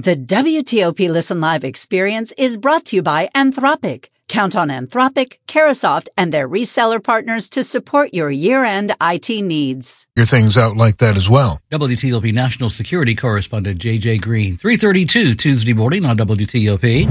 The WTOP Listen Live experience is brought to you by Anthropic. Count on Anthropic, Carahsoft, and their reseller partners to support your year-end IT needs. Your things out like that as well. WTOP National Security Correspondent J.J. Green, 3:32 Tuesday morning on WTOP.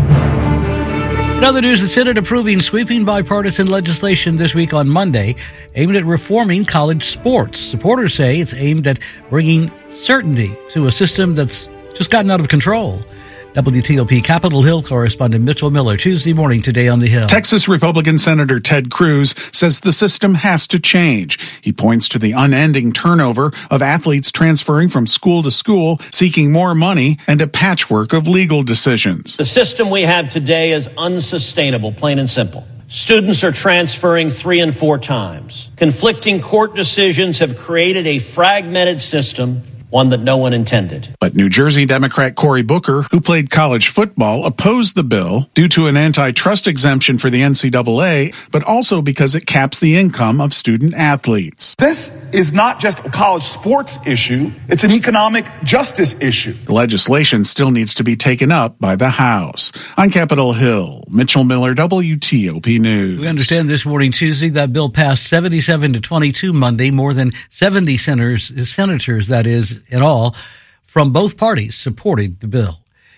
In other news, the Senate approving sweeping bipartisan legislation this week on Monday aimed at reforming college sports. Supporters say it's aimed at bringing certainty to a system that's just gotten out of control. WTOP Capitol Hill correspondent Mitchell Miller, Tuesday morning today on the Hill. Texas Republican Senator Ted Cruz says the system has to change. He points to the unending turnover of athletes transferring from school to school, seeking more money, and a patchwork of legal decisions. The system we have today is unsustainable, plain and simple. Students are transferring 3 and 4 times. Conflicting court decisions have created a fragmented system, one that no one intended. But New Jersey Democrat Cory Booker, who played college football, opposed the bill due to an antitrust exemption for the NCAA, but also because it caps the income of student athletes. This is not just a college sports issue, it's an economic justice issue. The legislation still needs to be taken up by the House. On Capitol Hill, Mitchell Miller, WTOP News. We understand this morning, Tuesday, that bill passed 77 to 22 Monday. More than 70 senators, that is, in all, from both parties supported the bill.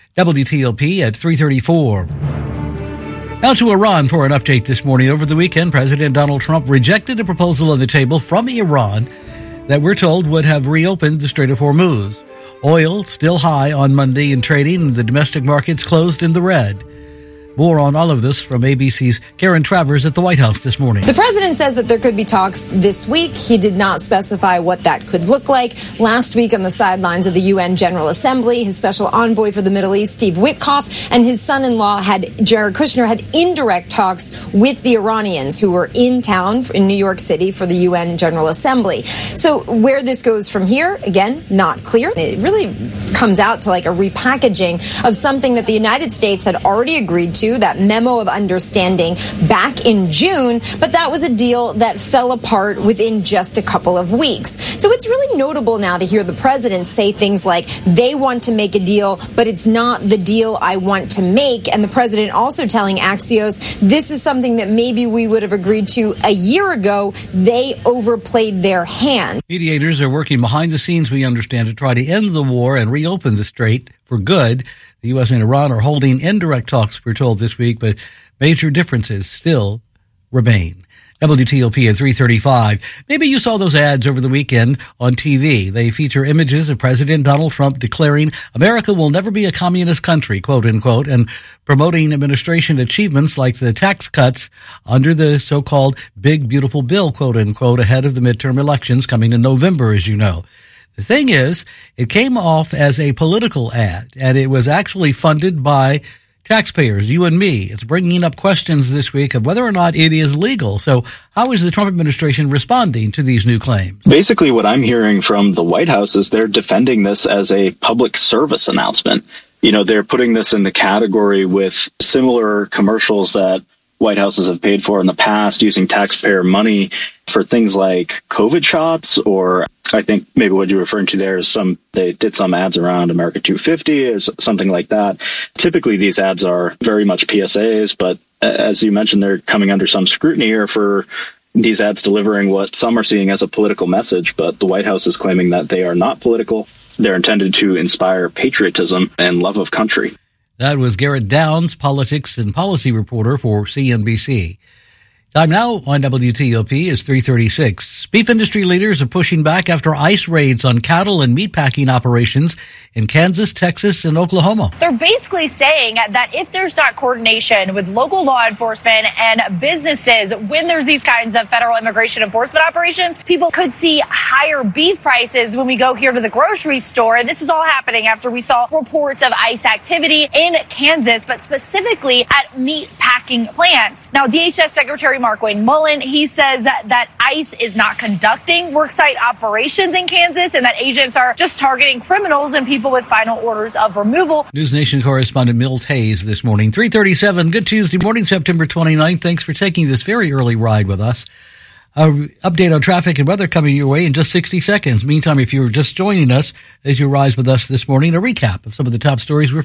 WTOP at 3:34. Now to Iran for an update this morning. Over the weekend, President Donald Trump rejected a proposal on the table from Iran that we're told would have reopened the Strait of Hormuz. Oil still high on Monday in trading, and the domestic markets closed in the red. More on all of this from ABC's Karen Travers at the White House this morning. The president says that there could be talks this week. He did not specify what that could look like. Last week on the sidelines of the UN General Assembly, his special envoy for the Middle East, Steve Witkoff, and his son-in-law, Jared Kushner, had indirect talks with the Iranians who were in town in New York City for the UN General Assembly. So where this goes from here, again, not clear. It really comes out to like a repackaging of something that the United States had already agreed to, that memo of understanding back in June, but that was a deal that fell apart within just a couple of weeks. So it's really notable now to hear the president say things like, they want to make a deal, but it's not the deal I want to make. And the president also telling Axios, this is something that maybe we would have agreed to a year ago. They overplayed their hand. Mediators are working behind the scenes, we understand, to try to end the war and reopen the strait for good. The U.S. and Iran are holding indirect talks, we're told this week, but major differences still remain. WTOP at 3:35. Maybe you saw those ads over the weekend on TV. They feature images of President Donald Trump declaring America will never be a communist country, quote unquote, and promoting administration achievements like the tax cuts under the so-called Big Beautiful Bill, quote unquote, ahead of the midterm elections coming in November, as you know. The thing is, it came off as a political ad, and it was actually funded by taxpayers, you and me. It's bringing up questions this week of whether or not it is legal. So how is the Trump administration responding to these new claims? Basically, what I'm hearing from the White House is they're defending this as a public service announcement. You know, they're putting this in the category with similar commercials that White Houses have paid for in the past using taxpayer money for things like COVID shots, or I think maybe what you're referring to there is they did some ads around America 250 or something like that. Typically, these ads are very much PSAs, but as you mentioned, they're coming under some scrutiny here for these ads delivering what some are seeing as a political message, but the White House is claiming that they are not political. They're intended to inspire patriotism and love of country. That was Garrett Downs, politics and policy reporter for CNBC. Time now on WTOP is 3:36. Beef industry leaders are pushing back after ICE raids on cattle and meatpacking operations in Kansas, Texas, and Oklahoma. They're basically saying that if there's not coordination with local law enforcement and businesses when there's these kinds of federal immigration enforcement operations, people could see higher beef prices when we go here to the grocery store. And this is all happening after we saw reports of ICE activity in Kansas, but specifically at meat packing plants. Now, DHS Secretary Mark Wayne Mullen, he says that ICE is not conducting worksite operations in Kansas and that agents are just targeting criminals and people with final orders of removal. News Nation correspondent Mills Hayes this morning. 3:37. Good Tuesday morning, September 29th. Thanks for taking this very early ride with us. Update on traffic and weather coming your way in just 60 seconds. Meantime, if you're just joining us as you rise with us this morning, a recap of some of the top stories we're